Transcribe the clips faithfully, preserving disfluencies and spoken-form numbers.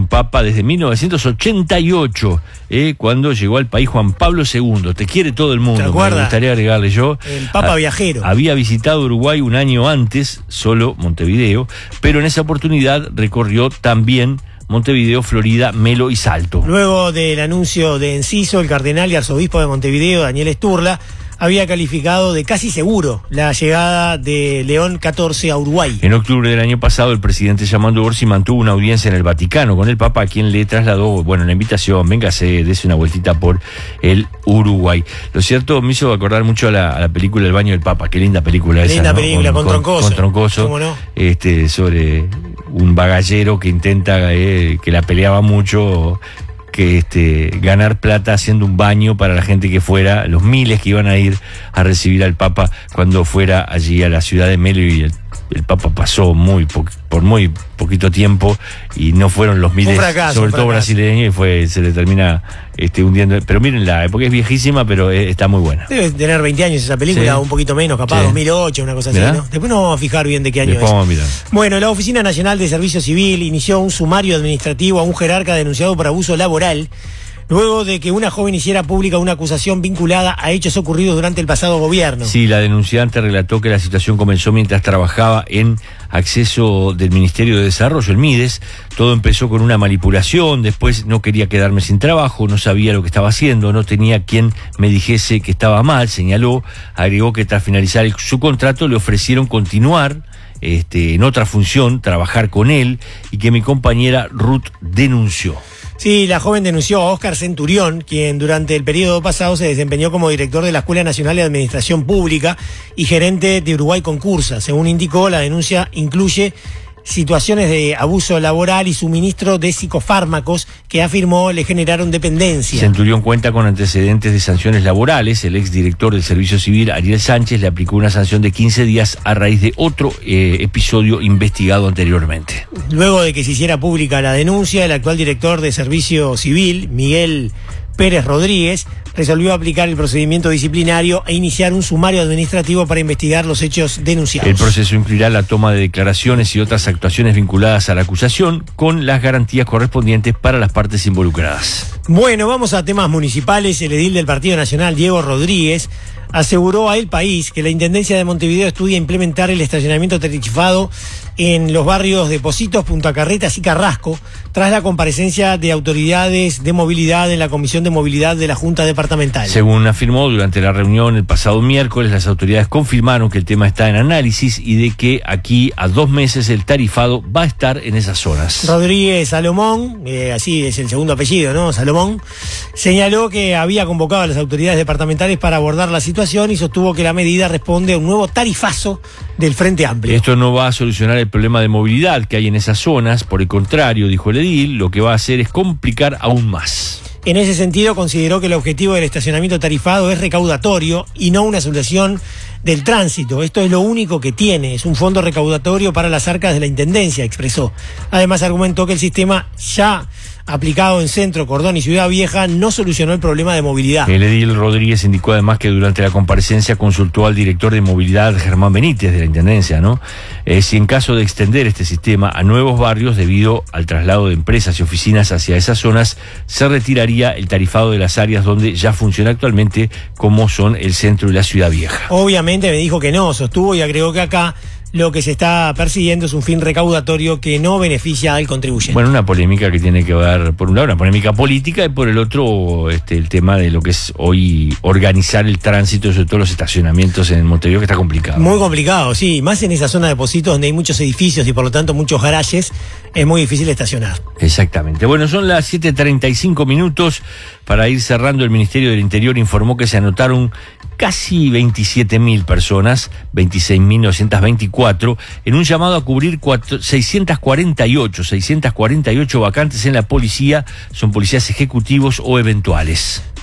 Juan Papa desde mil novecientos ochenta y ocho, eh, cuando llegó al país Juan Pablo segundo. Te quiere todo el mundo, me gustaría agregarle yo. El Papa a, viajero. Había visitado Uruguay un año antes, solo Montevideo, pero en esa oportunidad recorrió también Montevideo, Florida, Melo y Salto. Luego del anuncio de Enciso, el cardenal y arzobispo de Montevideo, Daniel Sturla, había calificado de casi seguro la llegada de León catorce a Uruguay. En octubre del año pasado, el presidente Yamandú Orsi mantuvo una audiencia en el Vaticano con el Papa, a quien le trasladó, bueno, la invitación, véngase, dése una vueltita por el Uruguay. Lo cierto, me hizo acordar mucho a la, a la película El baño del Papa, qué linda película esa, Linda ¿no? película, con, con Troncoso. Con Troncoso, ¿Cómo no? Este, sobre un bagallero que intenta, eh, que la peleaba mucho, que este, ganar plata haciendo un baño para la gente que fuera, los miles que iban a ir a recibir al Papa cuando fuera allí a la ciudad de Melo, y el, el Papa pasó muy po por muy poquito tiempo y no fueron los miles, fracaso, sobre todo brasileños, y fue, se le termina este, hundiendo. Pero mírenla, porque es viejísima, pero es, está muy buena. Debe tener veinte años esa película, sí. Un poquito menos, capaz, sí. dos mil ocho, una cosa así, ¿no? Después nos vamos a fijar bien de qué año Después es. Vamos a mirar. Bueno, la Oficina Nacional de Servicio Civil inició un sumario administrativo a un jerarca denunciado por abuso laboral, luego de que una joven hiciera pública una acusación vinculada a hechos ocurridos durante el pasado gobierno. Sí, la denunciante relató que la situación comenzó mientras trabajaba en acceso del Ministerio de Desarrollo, el MIDES. Todo empezó con una manipulación, después no quería quedarme sin trabajo, no sabía lo que estaba haciendo, no tenía quien me dijese que estaba mal, señaló. Agregó que tras finalizar el, su contrato le ofrecieron continuar este, en otra función, trabajar con él, y que mi compañera Ruth denunció. Sí, la joven denunció a Óscar Centurión, quien durante el periodo pasado se desempeñó como director de la Escuela Nacional de Administración Pública y gerente de Uruguay Concursa. Según indicó, la denuncia incluye situaciones de abuso laboral y suministro de psicofármacos que afirmó le generaron dependencia. Centurión cuenta con antecedentes de sanciones laborales. El exdirector del Servicio Civil, Ariel Sánchez, le aplicó una sanción de quince días a raíz de otro eh, episodio investigado anteriormente. Luego de que se hiciera pública la denuncia, el actual director de Servicio Civil, Miguel Pérez Rodríguez, resolvió aplicar el procedimiento disciplinario e iniciar un sumario administrativo para investigar los hechos denunciados. El proceso incluirá la toma de declaraciones y otras actuaciones vinculadas a la acusación, con las garantías correspondientes para las partes involucradas. Bueno, vamos a temas municipales. El edil del Partido Nacional, Diego Rodríguez, aseguró a El País que la Intendencia de Montevideo estudia implementar el estacionamiento tarifado en los barrios de Pocitos, Punta Carretas y Carrasco, tras la comparecencia de autoridades de movilidad en la Comisión de Movilidad de la Junta Departamental. Según afirmó durante la reunión el pasado miércoles, las autoridades confirmaron que el tema está en análisis y de que aquí a dos meses el tarifado va a estar en esas zonas. Rodríguez Salomón, eh, así es el segundo apellido, ¿no? Salomón, señaló que había convocado a las autoridades departamentales para abordar la situación y sostuvo que la medida responde a un nuevo tarifazo del Frente Amplio. Esto no va a solucionar el problema de movilidad que hay en esas zonas, por el contrario, dijo el edil, lo que va a hacer es complicar aún más. En ese sentido, consideró que el objetivo del estacionamiento tarifado es recaudatorio y no una solución del tránsito. Esto es lo único que tiene, es un fondo recaudatorio para las arcas de la Intendencia, expresó. Además, argumentó que el sistema ya aplicado en Centro, Cordón y Ciudad Vieja no solucionó el problema de movilidad. El edil Rodríguez indicó además que durante la comparecencia consultó al director de movilidad, Germán Benítez, de la Intendencia, ¿no? Eh, si en caso de extender este sistema a nuevos barrios debido al traslado de empresas y oficinas hacia esas zonas, se retiraría el tarifado de las áreas donde ya funciona actualmente, como son el Centro y la Ciudad Vieja. Obviamente me dijo que no, sostuvo y agregó que acá lo que se está persiguiendo es un fin recaudatorio que no beneficia al contribuyente. Bueno, una polémica que tiene que ver, por un lado, una polémica política y por el otro, este, el tema de lo que es hoy organizar el tránsito, sobre todo los estacionamientos en Montevideo, que está complicado. Muy complicado, sí, más en esa zona de Pocitos donde hay muchos edificios y por lo tanto muchos garajes, es muy difícil estacionar. Exactamente. Bueno, son las siete treinta y cinco minutos. Para ir cerrando, el Ministerio del Interior informó que se anotaron casi veintisiete mil personas, veintiséis mil novecientos veinticuatro, en un llamado a cubrir seiscientos cuarenta y ocho vacantes en la policía. Son policías ejecutivos o eventuales.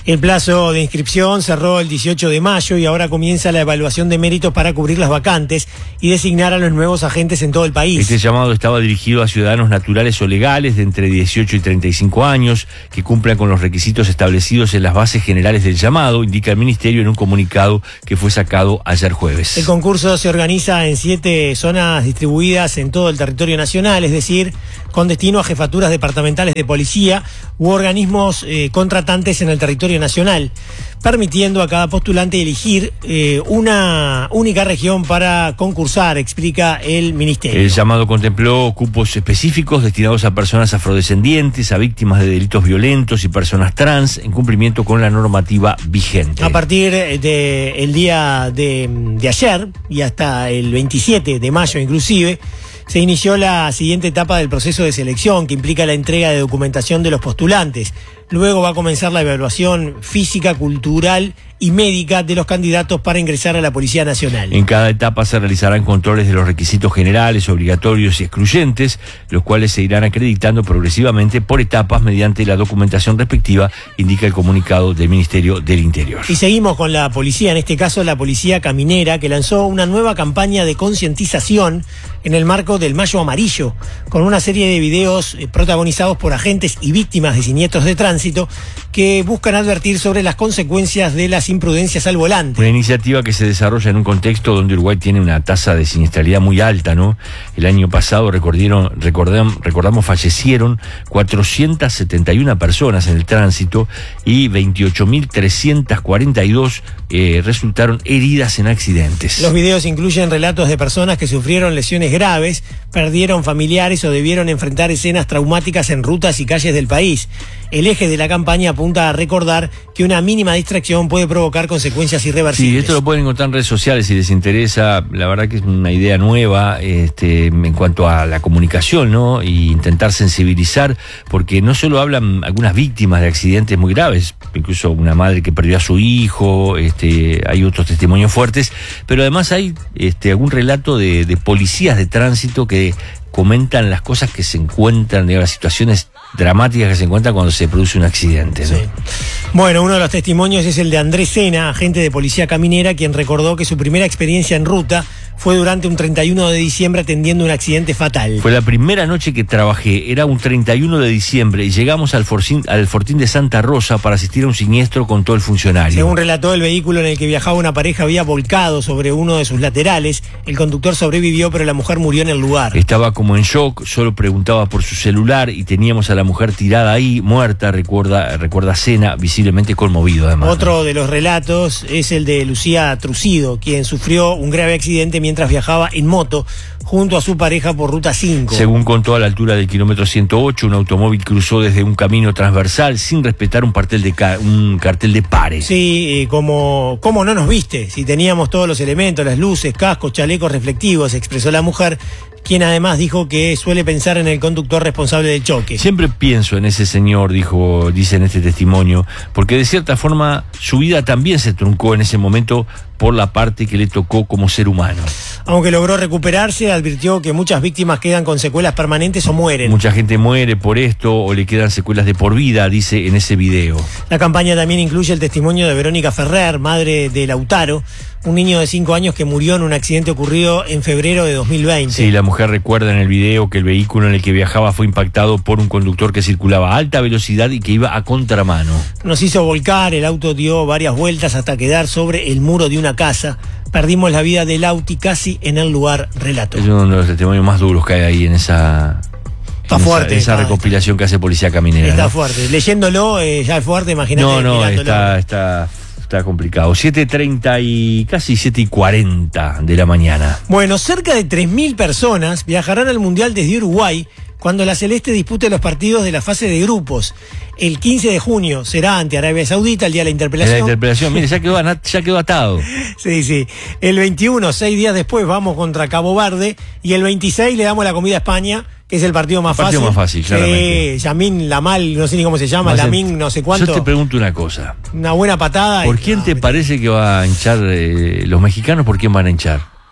El plazo de inscripción cerró el dieciocho de mayo y ahora comienza la evaluación de méritos para cubrir las vacantes y designar a los nuevos agentes en todo el país. Este llamado estaba dirigido a ciudadanos naturales o legales de entre dieciocho y treinta y cinco años que cumplan con los requisitos establecidos en las bases generales del llamado, indica el Ministerio en un comunicado que fue sacado ayer jueves. El concurso se organiza en siete zonas distribuidas en todo el territorio nacional, es decir, con destino a jefaturas departamentales de policía u organismos eh, contratantes en el territorio nacional, permitiendo a cada postulante elegir eh, una única región para concursar, explica el Ministerio. El llamado contempló cupos específicos destinados a personas afrodescendientes, a víctimas de delitos violentos y personas trans, en cumplimiento con la normativa vigente. A partir del día de, de ayer y hasta el veintisiete de mayo inclusive, se inició la siguiente etapa del proceso de selección, que implica la entrega de documentación de los postulantes. Luego va a comenzar la evaluación física, cultural y médica de los candidatos para ingresar a la Policía Nacional. En cada etapa se realizarán controles de los requisitos generales, obligatorios y excluyentes, los cuales se irán acreditando progresivamente por etapas mediante la documentación respectiva, indica el comunicado del Ministerio del Interior. Y seguimos con la policía, en este caso la Policía Caminera, que lanzó una nueva campaña de concientización en el marco del Mayo Amarillo, con una serie de videos eh, protagonizados por agentes y víctimas de siniestros de tránsito que buscan advertir sobre las consecuencias de las imprudencias al volante. Una iniciativa que se desarrolla en un contexto donde Uruguay tiene una tasa de siniestralidad muy alta, ¿no? El año pasado recordieron, recordam, recordamos fallecieron cuatrocientas setenta y una personas en el tránsito y veintiocho mil trescientas cuarenta y dos eh, resultaron heridas en accidentes. Los videos incluyen relatos de personas que sufrieron lesiones graves, perdieron familiares o debieron enfrentar escenas traumáticas en rutas y calles del país. El eje de la campaña apunta a recordar que una mínima distracción puede provocar consecuencias irreversibles. Sí, esto lo pueden encontrar en redes sociales si les interesa. La verdad que es una idea nueva este, en cuanto a la comunicación, ¿no? Y intentar sensibilizar, porque no solo hablan algunas víctimas de accidentes muy graves, incluso una madre que perdió a su hijo, este, hay otros testimonios fuertes, pero además hay este, algún relato de, de policías de tránsito que comentan las cosas que se encuentran, digamos, las situaciones dramáticas que se encuentran cuando se produce un accidente, ¿no? Sí. Bueno, uno de los testimonios es el de Andrés Sena, agente de Policía Caminera, quien recordó que su primera experiencia en ruta fue durante un treinta y uno de diciembre atendiendo un accidente fatal. Fue la primera noche que trabajé, era un treinta y uno de diciembre y llegamos al, Forcín, al Fortín de Santa Rosa para asistir a un siniestro con todo el funcionario. Según relató, el vehículo en el que viajaba una pareja había volcado sobre uno de sus laterales. El conductor sobrevivió, pero la mujer murió en el lugar. Estaba como en shock, solo preguntaba por su celular y teníamos a la mujer tirada ahí, muerta, recuerda, recuerda Sena, visiblemente conmovido además. Otro de los relatos es el de Lucía Trucido, quien sufrió un grave accidente mientras viajaba en moto junto a su pareja por Ruta cinco. Según contó, a la altura del kilómetro ciento ocho, un automóvil cruzó desde un camino transversal sin respetar un, cartel de, ca un cartel de pare. Sí, eh, como, como no nos viste, si teníamos todos los elementos, las luces, cascos, chalecos reflectivos, expresó la mujer, quien además dijo que suele pensar en el conductor responsable del choque. Siempre pienso en ese señor, dijo, dice en este testimonio, porque de cierta forma su vida también se truncó en ese momento por la parte que le tocó como ser humano. Aunque logró recuperarse, advirtió que muchas víctimas quedan con secuelas permanentes o mueren. Mucha gente muere por esto o le quedan secuelas de por vida, dice en ese video. La campaña también incluye el testimonio de Verónica Ferrer, madre de Lautaro, un niño de cinco años que murió en un accidente ocurrido en febrero de dos mil veinte. Sí, la mujer recuerda en el video que el vehículo en el que viajaba fue impactado por un conductor que circulaba a alta velocidad y que iba a contramano. Nos hizo volcar, el auto dio varias vueltas hasta quedar sobre el muro de una casa. Perdimos la vida del Auti casi en el lugar, relató. Es uno de los testimonios más duros que hay ahí en esa... Está en fuerte. Esa, esa está, recopilación que hace Policía Caminera. Está ¿no? fuerte. Leyéndolo eh, ya es fuerte, imagínate. No, no, mirándolo. está, está, está complicado. siete treinta y casi siete y cuarenta de la mañana. Bueno, cerca de tres mil personas viajarán al Mundial desde Uruguay cuando la Celeste dispute los partidos de la fase de grupos. El quince de junio será ante Arabia Saudita, el día de la interpelación. La interpelación, mire, ya quedó, ya quedó atado. Sí, sí. El veintiuno, seis días después, vamos contra Cabo Verde. Y el veintiséis le damos la comida a España, que es el partido más el partido fácil. más fácil, claramente. Sí, Yamin Lamal, no sé ni cómo se llama, Lamin, no sé cuánto. Yo te pregunto una cosa. Una buena patada. ¿Por y, quién no, te me... parece que va a hinchar eh, los mexicanos? ¿Por quién van a hinchar?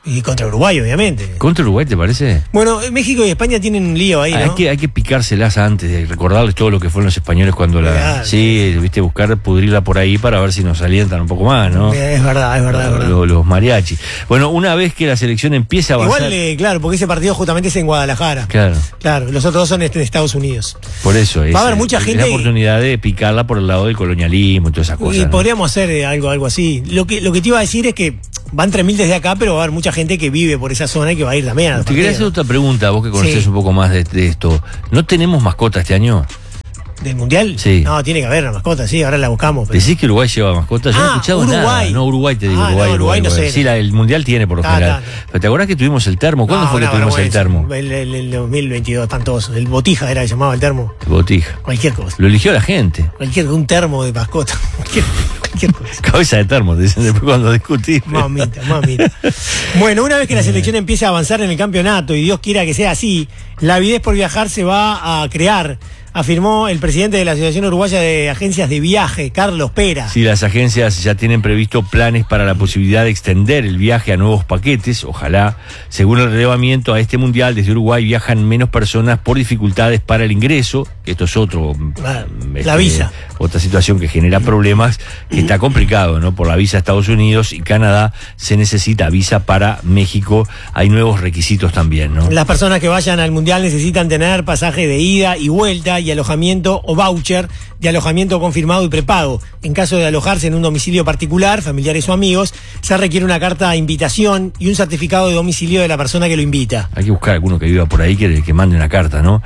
Y contra Uruguay, obviamente. ¿Contra Uruguay te parece? Bueno, México y España tienen un lío ahí, ¿no? Hay que, hay que picárselas antes de recordarles todo lo que fueron los españoles cuando la... Claro. Sí, viste, buscar pudrirla por ahí para ver si nos alientan un poco más, ¿no? Es verdad, es verdad. Es verdad. Los, los mariachi. Bueno, una vez que la selección empieza a avanzar... Igual, eh, claro, porque ese partido justamente es en Guadalajara. Claro. Claro, los otros dos son en Estados Unidos. Por eso es. Va a haber mucha es gente... la oportunidad de picarla por el lado del colonialismo y todas esas cosas. Y ¿no? podríamos hacer eh, algo, algo así. Lo que, lo que te iba a decir es que van tres mil desde acá, pero va a haber mucha gente que vive por esa zona y que va a ir también a los Te quería hacer partidos. otra pregunta, vos que conocés Sí. un poco más de, de esto. ¿No tenemos mascota este año? ¿Del Mundial? Sí. No, tiene que haber una mascota, sí, ahora la buscamos. Pero... ¿Decís que Uruguay lleva mascota? Yo no he Ah, escuchado Uruguay. nada. No, Uruguay te digo, Ah, Uruguay, no, Uruguay no sé. Sí, la, el Mundial tiene por lo Ah, general. no, no. Pero ¿te acordás que tuvimos el termo? ¿Cuándo No, fue que no, tuvimos no, el es- termo? El, el, el dos mil veintidós, tantos. El Botija era que llamaba el termo. Botija. Cualquier cosa. Lo eligió la gente. Cualquier, un termo de mascota. Cualquier, cualquier cosa. Cabeza de termo, te dicen después cuando discutís. Mamita, mamita. Bueno, una vez que la selección empiece a avanzar en el campeonato, y Dios quiera que sea así, la avidez por viajar se va a crear, afirmó el presidente de la Asociación Uruguaya de Agencias de Viaje, Carlos Pera. Sí, las agencias ya tienen previsto planes para la posibilidad de extender el viaje a nuevos paquetes, ojalá. Según el relevamiento a este mundial, desde Uruguay viajan menos personas por dificultades para el ingreso. Esto es otro... La, este, la visa. Otra situación que genera problemas, que está complicado, ¿no? Por la visa a Estados Unidos y Canadá se necesita visa para México. Hay nuevos requisitos también, ¿no? Las personas que vayan al mundial necesitan tener pasaje de ida y vuelta y alojamiento o voucher de alojamiento confirmado y prepago. En caso de alojarse en un domicilio particular, familiares o amigos, se requiere una carta de invitación y un certificado de domicilio de la persona que lo invita. Hay que buscar alguno que viva por ahí que, que mande una carta, ¿no?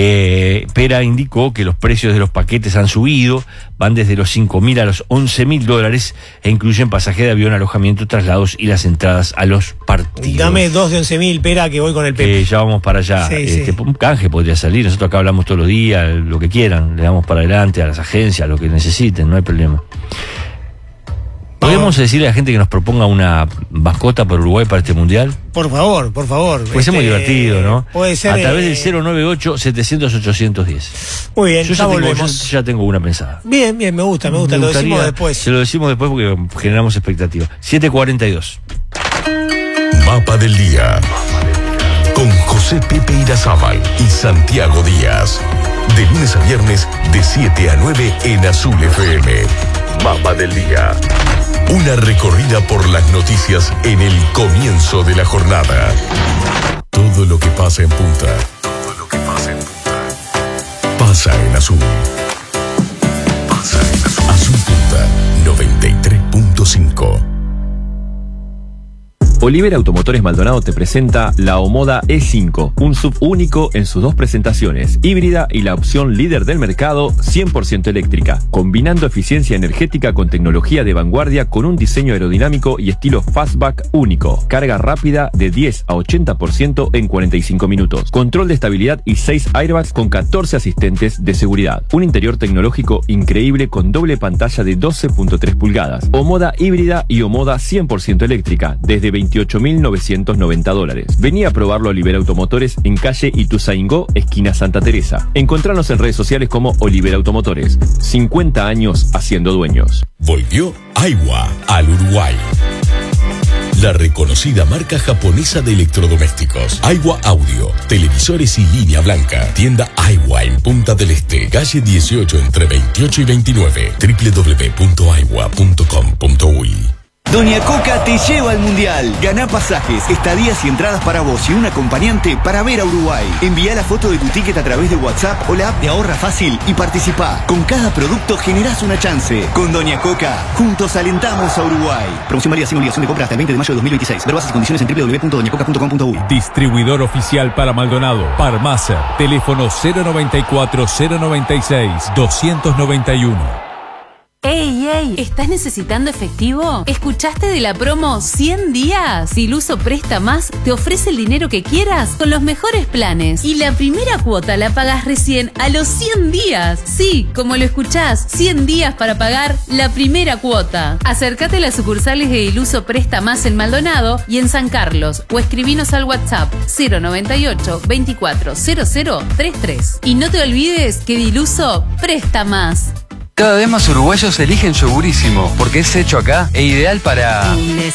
Eh, Pera indicó que los precios de los paquetes han subido, van desde los cinco mil a los once mil dólares e incluyen pasaje de avión, alojamiento, traslados y las entradas a los partidos. Dame dos de once mil, Pera, que voy con el Pepe. Eh, ya vamos para allá. Sí, este, sí. Un canje podría salir. Nosotros acá hablamos todos los días, lo que quieran. Le damos para adelante a las agencias, lo que necesiten, no hay problema. ¿Podemos decirle a la gente que nos proponga una mascota por Uruguay para este mundial? Por favor, por favor. Puede ser muy Este, divertido, ¿no? Puede ser. A través eh, del cero nueve ocho, setecientos, ochocientos diez. Muy bien, Yo ya ya, tengo, yo volvemos. ya tengo una pensada. Bien, bien, me gusta, me gusta. Lo gustaría- decimos después. Se lo decimos después porque generamos expectativa. siete cuarenta y dos. Mapa del Día. Con José Pepe Irazábal y Santiago Díaz. De lunes a viernes, de siete a nueve en Azul F M. Mapa del Día. Una recorrida por las noticias en el comienzo de la jornada. Todo lo que pasa en Punta. Todo lo que pasa en Punta. Pasa en Azul. Pasa en Azul. Azul Punta noventa y tres punto cinco. Oliver Automotores Maldonado te presenta la Omoda E cinco, un sub único en sus dos presentaciones, híbrida y la opción líder del mercado, cien por ciento eléctrica, combinando eficiencia energética con tecnología de vanguardia con un diseño aerodinámico y estilo fastback único, carga rápida de diez a ochenta por ciento en cuarenta y cinco minutos, control de estabilidad y seis airbags con catorce asistentes de seguridad, un interior tecnológico increíble con doble pantalla de doce punto tres pulgadas, Omoda híbrida y Omoda cien por ciento eléctrica, desde veintiocho mil novecientos noventa dólares. Vení a probarlo a Oliver Automotores en calle Ituzaingó, esquina Santa Teresa. Encontranos en redes sociales como Oliver Automotores. cincuenta años haciendo dueños. Volvió Aiwa al Uruguay. La reconocida marca japonesa de electrodomésticos. Aiwa Audio, televisores y línea blanca. Tienda Aiwa en Punta del Este, calle dieciocho entre veintiocho y veintinueve. doble u doble u doble u punto aiwa punto com punto uy. Doña Coca te lleva al Mundial. Ganá pasajes, estadías y entradas para vos y un acompañante para ver a Uruguay. Envía la foto de tu ticket a través de WhatsApp o la app de Ahorra Fácil y participá. Con cada producto generás una chance. Con Doña Coca, juntos alentamos a Uruguay. Promoción válida sin obligación de compra hasta el veinte de mayo de dos mil veintiséis. Ver bases y condiciones en doble u doble u doble u punto doña coca punto com punto uy. Distribuidor oficial para Maldonado. Parmacer. Teléfono cero noventa y cuatro, cero noventa y seis, doscientos noventa y uno. ¡Ey, ey! ¿Estás necesitando efectivo? ¿Escuchaste de la promo cien días? Diluso Presta Más te ofrece el dinero que quieras con los mejores planes. Y la primera cuota la pagas recién a los cien días. Sí, como lo escuchás, cien días para pagar la primera cuota. Acércate a las sucursales de Diluso Presta Más en Maldonado y en San Carlos o escribinos al WhatsApp cero noventa y ocho, veinticuatro, cero cero treinta y tres. Y no te olvides que Diluso presta más. Cada vez más uruguayos eligen Yogurísimo porque es hecho acá e ideal para...